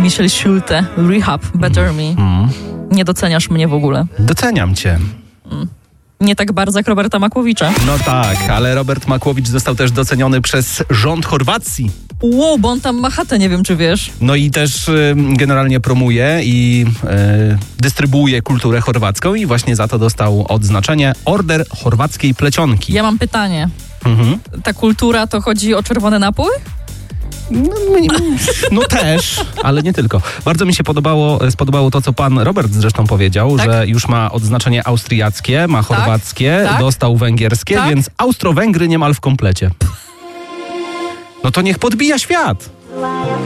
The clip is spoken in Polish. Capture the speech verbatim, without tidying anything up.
Michel Schulte, Rehab, Better Me. Mm. Nie doceniasz mnie w ogóle. Doceniam cię. Mm. Nie tak bardzo jak Roberta Makłowicza. No tak, ale Robert Makłowicz został też doceniony przez rząd Chorwacji. Wow, bo on tam ma chatę, nie wiem czy wiesz. No i też y, generalnie promuje i y, dystrybuuje kulturę chorwacką i właśnie za to dostał odznaczenie Order Chorwackiej Plecionki. Ja mam pytanie. Mhm. Ta kultura to chodzi o czerwony napój? No, no też, ale nie tylko. Bardzo mi się podobało, spodobało to, co pan Robert zresztą powiedział, Tak? że już ma odznaczenie austriackie, ma chorwackie, Tak? dostał węgierskie, Tak? więc Austro-Węgry niemal w komplecie. No to niech podbija świat.